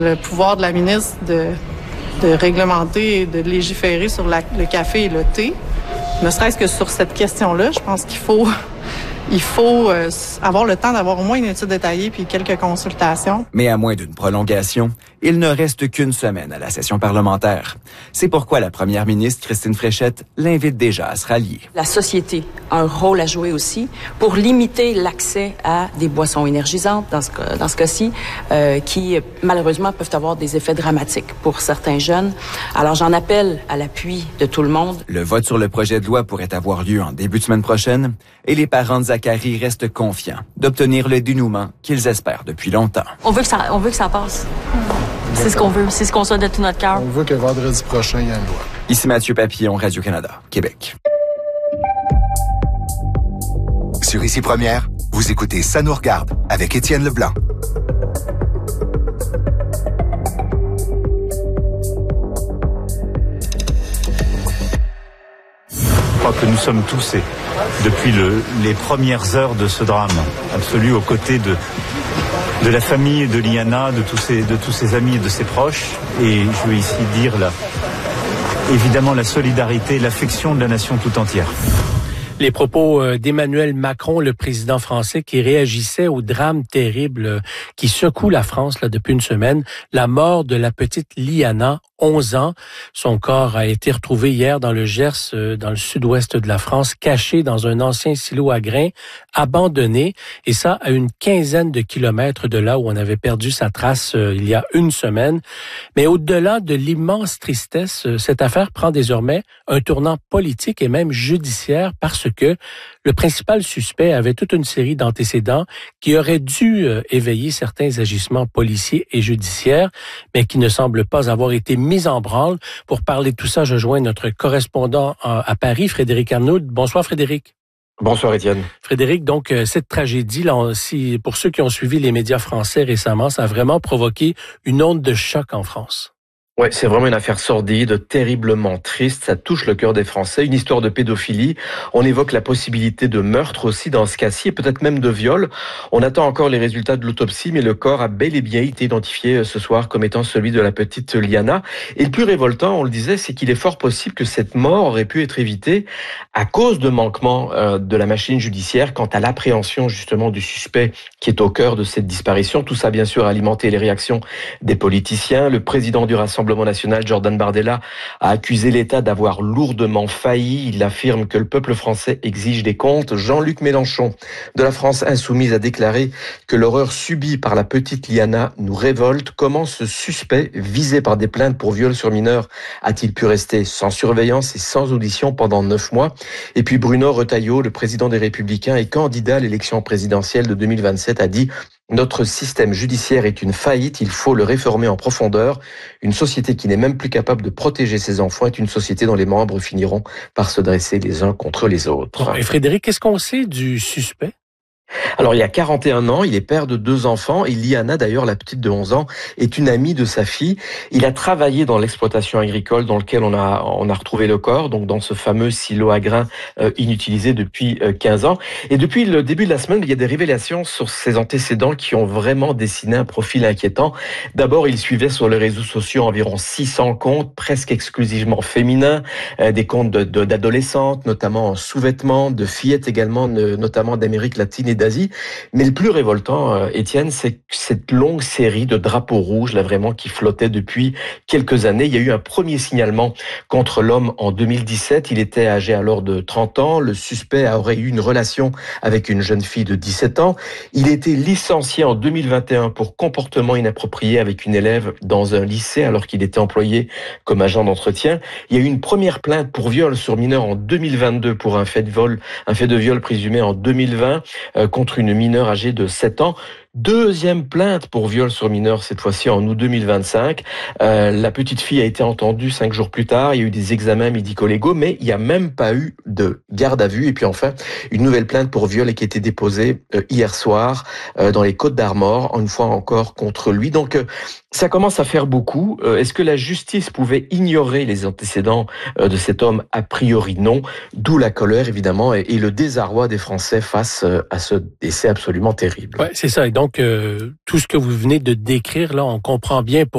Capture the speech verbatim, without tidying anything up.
Le pouvoir de la ministre de, de réglementer et de légiférer sur la, le café et le thé, ne serait-ce que sur cette question-là, je pense qu'il faut... Il faut euh, avoir le temps d'avoir au moins une étude détaillée puis quelques consultations. Mais à moins d'une prolongation, il ne reste qu'une semaine à la session parlementaire. C'est pourquoi la première ministre, Christine Fréchette, l'invite déjà à se rallier. La société a un rôle à jouer aussi pour limiter l'accès à des boissons énergisantes, dans ce, cas, dans ce cas-ci, euh, qui malheureusement peuvent avoir des effets dramatiques pour certains jeunes. Alors j'en appelle à l'appui de tout le monde. Le vote sur le projet de loi pourrait avoir lieu en début de semaine prochaine et les parents de Zachary restent confiants d'obtenir le dénouement qu'ils espèrent depuis longtemps. On veut que ça, on veut que ça passe. C'est ce qu'on veut, c'est ce qu'on souhaite de tout notre cœur. On veut que vendredi prochain, il y ait une loi. Ici Mathieu Papillon, Radio-Canada, Québec. Sur Ici Première, vous écoutez Ça nous regarde avec Étienne Leblanc. Je crois que nous sommes tous, et depuis le, les premières heures de ce drame absolu, aux côtés de, de la famille de Liana, de tous, ses, de tous ses amis et de ses proches. Et je veux ici dire là, évidemment la solidarité et l'affection de la nation tout entière. Les propos d'Emmanuel Macron, le président français, qui réagissait au drame terrible qui secoue la France là, depuis une semaine, la mort de la petite Liana, onze ans. Son corps a été retrouvé hier dans le Gers, dans le sud-ouest de la France, caché dans un ancien silo à grains, abandonné, et ça à une quinzaine de kilomètres de là où on avait perdu sa trace euh, il y a une semaine. Mais au-delà de l'immense tristesse, cette affaire prend désormais un tournant politique et même judiciaire parce que le principal suspect avait toute une série d'antécédents qui auraient dû euh, éveiller certains agissements policiers et judiciaires, mais qui ne semblent pas avoir été mis en branle. Pour parler de tout ça, je joins notre correspondant à, à Paris, Frédéric Arnaud. Bonsoir Frédéric. Bonsoir Étienne. Frédéric, donc cette tragédie, là, si, pour ceux qui ont suivi les médias français récemment, ça a vraiment provoqué une onde de choc en France. Ouais, c'est vraiment une affaire sordide, terriblement triste. Ça touche le cœur des Français. Une histoire de pédophilie. On évoque la possibilité de meurtre aussi dans ce cas-ci, et peut-être même de viol. On attend encore les résultats de l'autopsie, mais le corps a bel et bien été identifié ce soir comme étant celui de la petite Liana. Et le plus révoltant, on le disait, c'est qu'il est fort possible que cette mort aurait pu être évitée à cause de manquements euh, de la machine judiciaire quant à l'appréhension justement du suspect qui est au cœur de cette disparition. Tout ça, bien sûr, a alimenté les réactions des politiciens. Le président du Rassemblement national, Jordan Bardella, a accusé l'État d'avoir lourdement failli. Il affirme que le peuple français exige des comptes. Jean-Luc Mélenchon, de la France Insoumise, a déclaré que l'horreur subie par la petite Liana nous révolte. Comment ce suspect, visé par des plaintes pour viol sur mineur, a-t-il pu rester sans surveillance et sans audition pendant neuf mois? Et puis Bruno Retailleau, le président des Républicains et candidat à l'élection présidentielle de deux mille vingt-sept, a dit: notre système judiciaire est une faillite, il faut le réformer en profondeur. Une société qui n'est même plus capable de protéger ses enfants est une société dont les membres finiront par se dresser les uns contre les autres. Bon, et Frédéric, qu'est-ce qu'on sait du suspect? Alors, il a quarante et un ans, il est père de deux enfants, et Liana, d'ailleurs, la petite de onze ans, est une amie de sa fille. Il a travaillé dans l'exploitation agricole dans lequel on a, on a retrouvé le corps, donc dans ce fameux silo à grains euh, inutilisé depuis euh, quinze ans. Et depuis le début de la semaine, il y a des révélations sur ses antécédents qui ont vraiment dessiné un profil inquiétant. D'abord, il suivait sur les réseaux sociaux environ six cents comptes, presque exclusivement féminins, euh, des comptes de, de, d'adolescentes, notamment en sous-vêtements, de fillettes également, de, notamment d'Amérique latine et d'Asie. Mais le plus révoltant, euh, Étienne, c'est cette longue série de drapeaux rouges, là vraiment, qui flottait depuis quelques années. Il y a eu un premier signalement contre l'homme en deux mille dix-sept. Il était âgé alors de trente ans. Le suspect aurait eu une relation avec une jeune fille de dix-sept ans. Il a été licencié en deux mille vingt et un pour comportement inapproprié avec une élève dans un lycée alors qu'il était employé comme agent d'entretien. Il y a eu une première plainte pour viol sur mineur en deux mille vingt-deux pour un fait de vol, un fait de viol présumé en deux mille vingt euh, contre une mineure âgée de sept ans. Deuxième plainte pour viol sur mineur, cette fois-ci en août deux mille vingt-cinq. Euh, la petite fille a été entendue cinq jours plus tard. Il y a eu des examens médico-légaux, mais il n'y a même pas eu de garde à vue. Et puis enfin, une nouvelle plainte pour viol qui a été déposée euh, hier soir euh, dans les Côtes-d'Armor, une fois encore contre lui. Donc, euh, ça commence à faire beaucoup. Euh, est-ce que la justice pouvait ignorer les antécédents euh, de cet homme? A priori non. D'où la colère, évidemment, et, et le désarroi des Français face euh, à ce décès absolument terrible. Ouais, c'est ça. Et donc, euh, tout ce que vous venez de décrire, là, on comprend bien pour